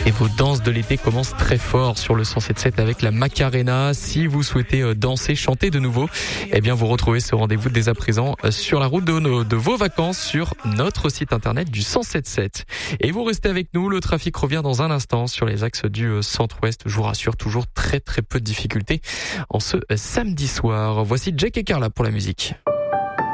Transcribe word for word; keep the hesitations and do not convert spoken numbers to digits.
Et vos danses de l'été commencent très fort sur le cent sept sept avec la Macarena. Si vous souhaitez danser, chanter de nouveau, eh bien vous retrouvez ce rendez-vous dès à présent sur la route de, nos, de vos vacances sur notre site internet du cent sept sept. Et vous restez avec nous, le trafic revient dans un instant sur les axes du centre-ouest. Je vous rassure, toujours très très peu de difficultés en ce samedi soir. Voici Jack et Carla pour la musique.